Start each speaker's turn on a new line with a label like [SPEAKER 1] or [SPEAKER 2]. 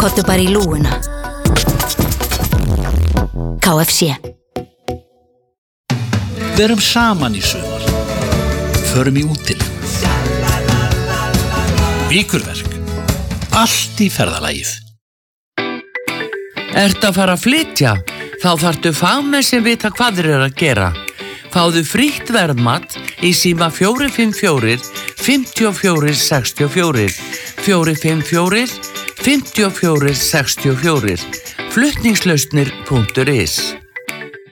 [SPEAKER 1] Komdu bara í lúguna. KFC.
[SPEAKER 2] Verum saman í sumar. Förum í útilegu. Vikurverk. Allt í ferðalagið.
[SPEAKER 3] Ertu að fara að flytja? Þá þarftu fagmenn sem vita hvað þeir eru að gera. Fáðu frítt verðmat í síma 454 54 64 454 54 64 flutningslausnir.is